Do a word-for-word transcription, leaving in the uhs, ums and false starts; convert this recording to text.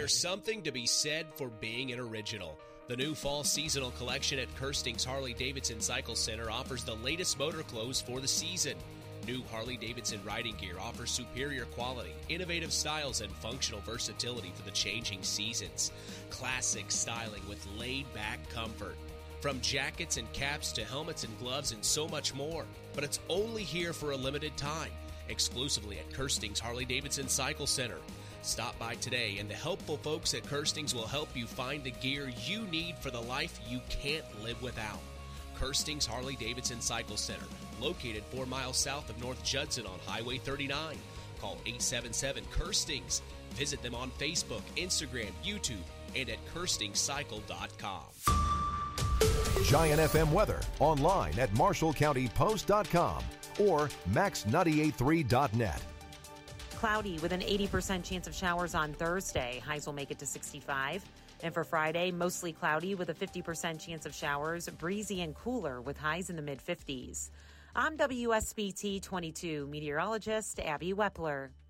There's something to be said for being an original. The new fall seasonal collection at Kirsting's Harley-Davidson Cycle Center offers the latest motor clothes for the season. New Harley-Davidson riding gear offers superior quality, innovative styles, and functional versatility for the changing seasons. Classic styling with laid-back comfort. From jackets and caps to helmets and gloves and so much more. But it's only here for a limited time, exclusively at Kirsting's Harley-Davidson Cycle Center. Stop by today, and the helpful folks at Kirsting's will help you find the gear you need for the life you can't live without. Kirsting's Harley-Davidson Cycle Center, located four miles south of North Judson on Highway thirty-nine. Call eight seven seven, Kirstings. Visit them on Facebook, Instagram, YouTube, and at Kirstings Cycle dot com. Giant F M weather online at Marshall County Post dot com or Max nine eight three dot net. Cloudy with an eighty percent chance of showers on Thursday. Highs will make it to sixty-five. And for Friday, mostly cloudy with a fifty percent chance of showers, breezy and cooler with highs in the mid-fifties. I'm W S B T twenty-two meteorologist Abby Wepler.